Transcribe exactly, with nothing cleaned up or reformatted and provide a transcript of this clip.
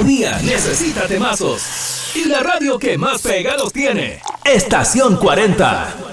Tu día necesita temazos. Y la radio que más pegados tiene. Estación cuarenta.